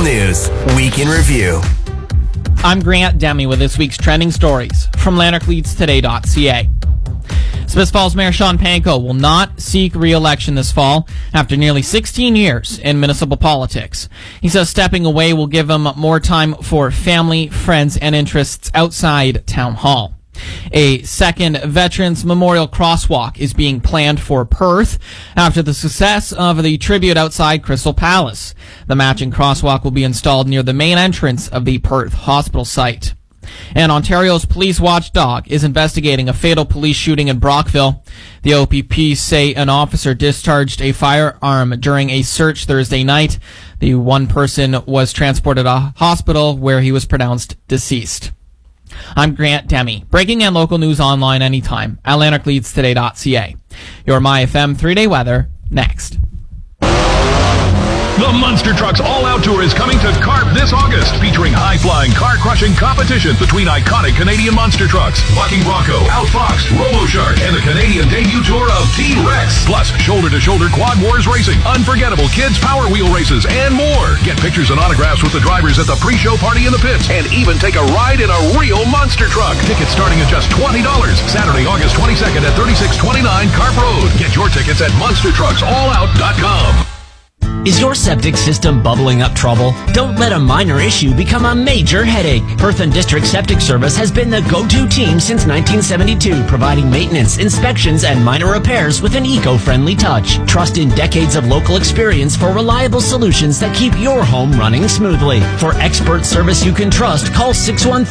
News Week in Review. I'm Grant Demi with this week's trending stories from lanarkleadstoday.ca. Smith Falls Mayor Sean Panko will not seek re-election this fall after nearly 16 years in municipal politics. He says stepping away will give him more time for family, friends, and interests outside Town Hall. A second Veterans Memorial Crosswalk is being planned for Perth after the success of the tribute outside Crystal Palace. The matching crosswalk will be installed near the main entrance of the Perth hospital site. And Ontario's police watchdog is investigating a fatal police shooting in Brockville. The OPP say an officer discharged a firearm during a search Thursday night. The one person was transported to a hospital where he was pronounced deceased. I'm Grant Demi. Breaking and local news online anytime at lanarkleadstoday.ca. Your MyFM 3-day weather next. The Monster Trucks All-Out Tour is coming to CARP this August, featuring high-flying, car-crushing competition between iconic Canadian monster trucks, Bucking Bronco, Outfoxed, RoboShark, and the Canadian debut tour of T-Rex. Plus, shoulder-to-shoulder quad wars racing, unforgettable kids power wheel races, and more. Get pictures and autographs with the drivers at the pre-show party in the pits, and even take a ride in a real monster truck. Tickets starting at just $20. Saturday, August 22nd at 3629 CARP Road. Get your tickets at monstertrucksallout.com. Is your septic system bubbling up trouble? Don't let a minor issue become a major headache. Perth and District Septic Service has been the go-to team since 1972, providing maintenance, inspections, and minor repairs with an eco-friendly touch. Trust in decades of local experience for reliable solutions that keep your home running smoothly. For expert service you can trust, call 613